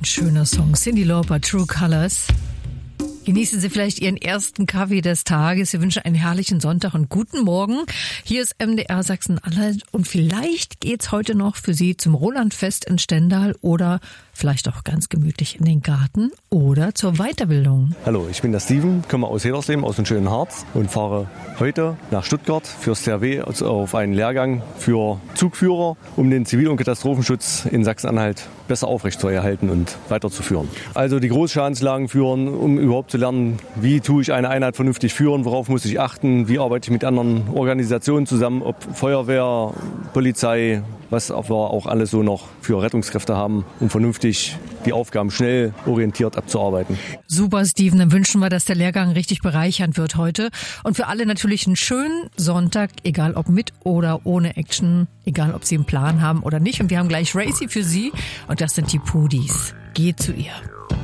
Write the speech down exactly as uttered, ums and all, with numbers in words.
schöner Song. Cyndi Lauper, True Colors. Genießen Sie vielleicht Ihren ersten Kaffee des Tages. Wir wünschen einen herrlichen Sonntag und guten Morgen. Hier ist M D R Sachsen-Anhalt und vielleicht geht's heute noch für Sie zum Rolandfest in Stendal oder vielleicht auch ganz gemütlich in den Garten oder zur Weiterbildung. Hallo, ich bin der Steven, komme aus Hedersleben, aus dem schönen Harz und fahre heute nach Stuttgart fürs C R W, also auf einen Lehrgang für Zugführer, um den Zivil- und Katastrophenschutz in Sachsen-Anhalt besser aufrechtzuerhalten und weiterzuführen. Also die Großschadenslagen führen, um überhaupt zu lernen, wie tue ich eine Einheit vernünftig führen, worauf muss ich achten, wie arbeite ich mit anderen Organisationen zusammen, ob Feuerwehr, Polizei, was wir auch alles so noch für Rettungskräfte haben, um vernünftig die Aufgaben schnell orientiert abzuarbeiten. Super, Steven, dann wünschen wir, dass der Lehrgang richtig bereichernd wird heute. Und für alle natürlich einen schönen Sonntag, egal ob mit oder ohne Action, egal ob Sie einen Plan haben oder nicht. Und wir haben gleich Racy für Sie und das sind die Pudis. Geht zu ihr.